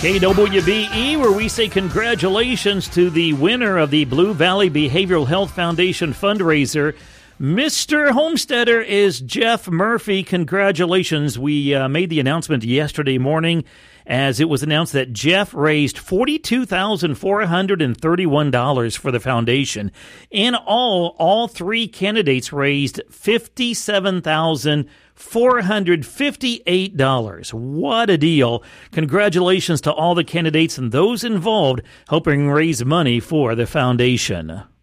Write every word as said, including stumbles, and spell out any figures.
K W B E, where we say congratulations to the winner of the Blue Valley Behavioral Health Foundation fundraiser. Mister Homesteader is Jeff Murphy. Congratulations. We uh, made the announcement yesterday morning as it was announced that Jeff raised forty-two thousand four hundred thirty-one dollars for the foundation. In all, all three candidates raised fifty-seven thousand four hundred fifty-eight dollars. What a deal. Congratulations to all the candidates and those involved helping raise money for the foundation.